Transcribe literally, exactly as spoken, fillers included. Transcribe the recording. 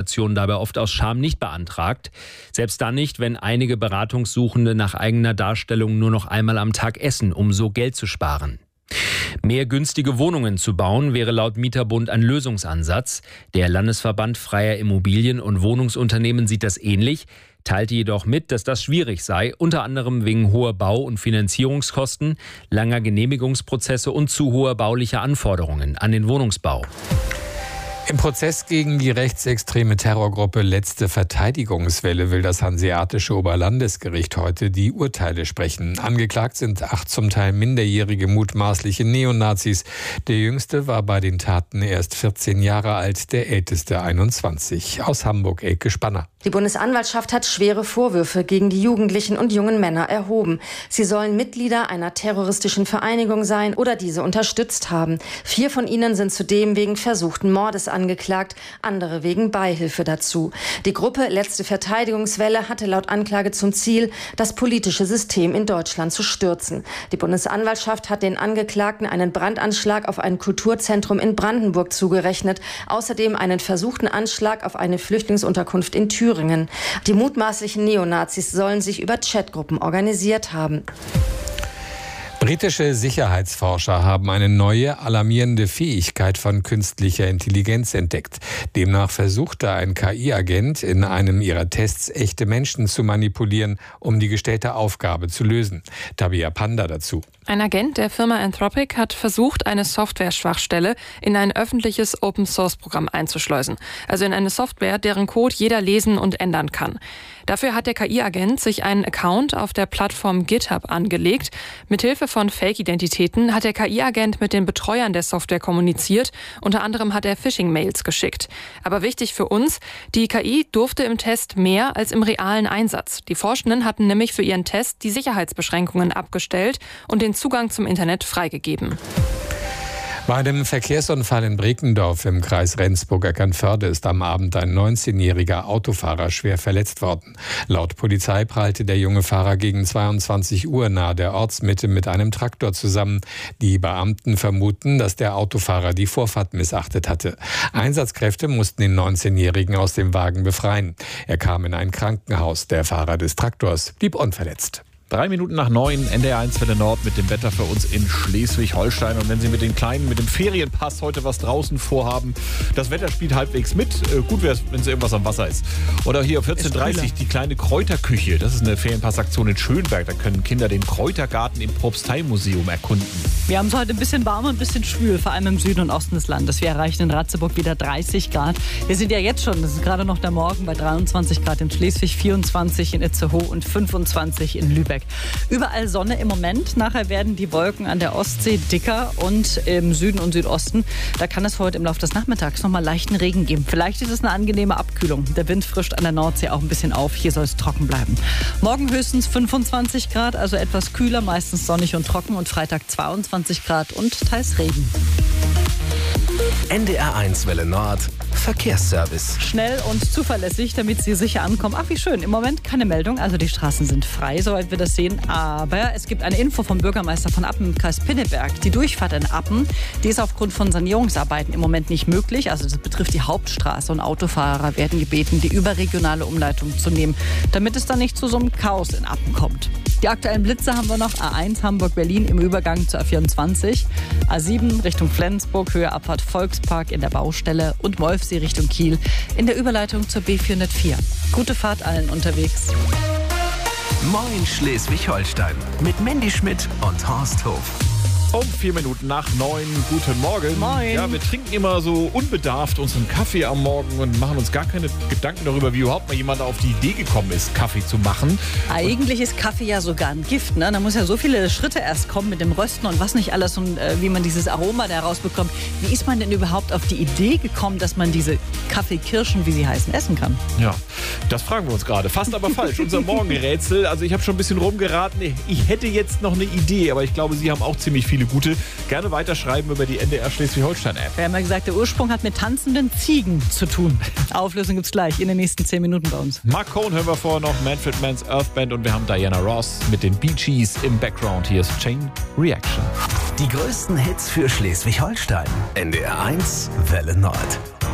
Operation dabei oft aus Scham nicht beantragt. Selbst dann nicht, wenn einige Beratungssuchende nach eigener Darstellung nur noch einmal am Tag essen, um so Geld zu sparen. Mehr günstige Wohnungen zu bauen, wäre laut Mieterbund ein Lösungsansatz. Der Landesverband freier Immobilien- und Wohnungsunternehmen sieht das ähnlich, teilte jedoch mit, dass das schwierig sei, unter anderem wegen hoher Bau- und Finanzierungskosten, langer Genehmigungsprozesse und zu hoher baulicher Anforderungen an den Wohnungsbau. Im Prozess gegen die rechtsextreme Terrorgruppe Letzte Verteidigungswelle will das Hanseatische Oberlandesgericht heute die Urteile sprechen. Angeklagt sind acht zum Teil minderjährige mutmaßliche Neonazis. Der jüngste war bei den Taten erst vierzehn Jahre alt, der älteste einundzwanzig. Aus Hamburg, Elke Spanner. Die Bundesanwaltschaft hat schwere Vorwürfe gegen die Jugendlichen und jungen Männer erhoben. Sie sollen Mitglieder einer terroristischen Vereinigung sein oder diese unterstützt haben. Vier von ihnen sind zudem wegen versuchten Mordes angeklagt, andere wegen Beihilfe dazu. Die Gruppe Letzte Verteidigungswelle hatte laut Anklage zum Ziel, das politische System in Deutschland zu stürzen. Die Bundesanwaltschaft hat den Angeklagten einen Brandanschlag auf ein Kulturzentrum in Brandenburg zugerechnet, außerdem einen versuchten Anschlag auf eine Flüchtlingsunterkunft in Thüringen. Die mutmaßlichen Neonazis sollen sich über Chatgruppen organisiert haben. Britische Sicherheitsforscher haben eine neue, alarmierende Fähigkeit von künstlicher Intelligenz entdeckt. Demnach versuchte ein K I-Agent in einem ihrer Tests echte Menschen zu manipulieren, um die gestellte Aufgabe zu lösen. Tabea Panda dazu. Ein Agent der Firma Anthropic hat versucht, eine Software-Schwachstelle in ein öffentliches Open-Source-Programm einzuschleusen. Also in eine Software, deren Code jeder lesen und ändern kann. Dafür hat der K I-Agent sich einen Account auf der Plattform GitHub angelegt. Mithilfe von Fake-Identitäten hat der K I-Agent mit den Betreuern der Software kommuniziert. Unter anderem hat er Phishing-Mails geschickt. Aber wichtig für uns, die K I durfte im Test mehr als im realen Einsatz. Die Forschenden hatten nämlich für ihren Test die Sicherheitsbeschränkungen abgestellt und den Zugang zum Internet freigegeben. Bei einem Verkehrsunfall in Brekendorf im Kreis Rendsburg-Eckernförde ist am Abend ein neunzehnjähriger Autofahrer schwer verletzt worden. Laut Polizei prallte der junge Fahrer gegen zweiundzwanzig Uhr nahe der Ortsmitte mit einem Traktor zusammen. Die Beamten vermuten, dass der Autofahrer die Vorfahrt missachtet hatte. Einsatzkräfte mussten den neunzehnjährigen aus dem Wagen befreien. Er kam in ein Krankenhaus. Der Fahrer des Traktors blieb unverletzt. Drei Minuten nach neun, N D R eins Welle Nord mit dem Wetter für uns in Schleswig-Holstein. Und wenn Sie mit den Kleinen, mit dem Ferienpass heute was draußen vorhaben, das Wetter spielt halbwegs mit. Äh, gut wäre es, wenn es irgendwas am Wasser ist. Oder hier vierzehn Uhr dreißig, die kleine Kräuterküche. Das ist eine Ferienpassaktion in Schönberg. Da können Kinder den Kräutergarten im Propsteimuseum erkunden. Wir haben es heute ein bisschen warm und ein bisschen schwül, vor allem im Süden und Osten des Landes. Wir erreichen in Ratzeburg wieder dreißig Grad. Wir sind ja jetzt schon, das ist gerade noch der Morgen, bei dreiundzwanzig Grad in Schleswig, vierundzwanzig in Itzehoe und fünfundzwanzig in Lübeck. Überall Sonne im Moment. Nachher werden die Wolken an der Ostsee dicker und im Süden und Südosten, da kann es heute im Laufe des Nachmittags nochmal leichten Regen geben. Vielleicht ist es eine angenehme Abkühlung. Der Wind frischt an der Nordsee auch ein bisschen auf. Hier soll es trocken bleiben. Morgen höchstens fünfundzwanzig Grad, also etwas kühler, meistens sonnig und trocken. Und Freitag zweiundzwanzig Grad und teils Regen. N D R eins Welle Nord Verkehrsservice. Schnell und zuverlässig, damit Sie sicher ankommen. Ach, wie schön. Im Moment keine Meldung. Also die Straßen sind frei, soweit wir das sehen. Aber es gibt eine Info vom Bürgermeister von Appen im Kreis Pinneberg. Die Durchfahrt in Appen, die ist aufgrund von Sanierungsarbeiten im Moment nicht möglich. Also das betrifft die Hauptstraße und Autofahrer werden gebeten, die überregionale Umleitung zu nehmen, damit es dann nicht zu so einem Chaos in Appen kommt. Die aktuellen Blitze haben wir noch. A eins Hamburg-Berlin im Übergang zur A vierundzwanzig. A sieben Richtung Flensburg, Höhe Abfahrt Volkspark in der Baustelle und Molfsee Richtung Kiel in der Überleitung zur B vierhundertvier. Gute Fahrt allen unterwegs. Moin Schleswig-Holstein mit Mandy Schmidt und Horst Hof. Um vier Minuten nach neun, guten Morgen. Moin. Ja, wir trinken immer so unbedarft unseren Kaffee am Morgen und machen uns gar keine Gedanken darüber, wie überhaupt mal jemand auf die Idee gekommen ist, Kaffee zu machen. Eigentlich ist Kaffee ja sogar ein Gift, ne? Da muss ja so viele Schritte erst kommen mit dem Rösten und was nicht alles und äh, wie man dieses Aroma da rausbekommt. Wie ist man denn überhaupt auf die Idee gekommen, dass man diese Kaffeekirschen, wie sie heißen, essen kann? Ja, das fragen wir uns gerade. Fast aber falsch. Unser Morgenrätsel. Also ich habe schon ein bisschen rumgeraten. Ich hätte jetzt noch eine Idee, aber ich glaube, Sie haben auch ziemlich viele gute. Gerne weiterschreiben über die N D R Schleswig-Holstein-App. Wir haben ja gesagt, der Ursprung hat mit tanzenden Ziegen zu tun. Auflösung gibt's gleich in den nächsten zehn Minuten bei uns. Mark Cohn hören wir vorher noch, Manfred Mann's Earth Band und wir haben Diana Ross mit den Bee Gees im Background. Hier ist Chain Reaction. Die größten Hits für Schleswig-Holstein. N D R eins Welle Nord.